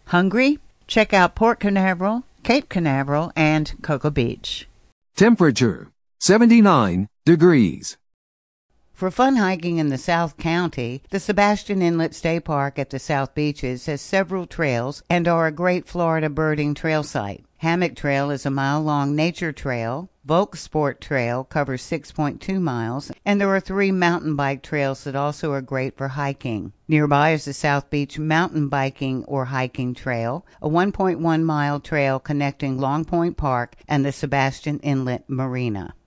Hungry? Check out Port Canaveral, Cape Canaveral, and Cocoa Beach. Temperature 79 degrees. For fun hiking in the South County, the Sebastian Inlet State Park at the South Beaches has several trails and are a great Florida birding trail site. Hammock Trail is a mile-long nature trail. Volk Sport Trail covers 6.2 miles, and there are 3 mountain bike trails that also are great for hiking. Nearby is the South Beach Mountain Biking or Hiking Trail, a 1.1-mile trail connecting Long Point Park and the Sebastian Inlet Marina.